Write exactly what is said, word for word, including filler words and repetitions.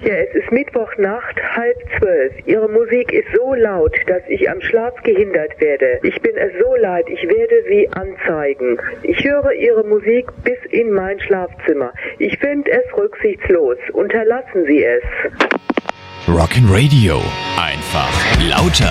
Ja, es ist Mittwochnacht, halb zwölf. Ihre Musik ist so laut, dass ich am Schlaf gehindert werde. Ich bin es so leid, ich werde Sie anzeigen. Ich höre Ihre Musik bis in mein Schlafzimmer. Ich finde es rücksichtslos. Unterlassen Sie es. Rockin' Radio. Einfach lauter.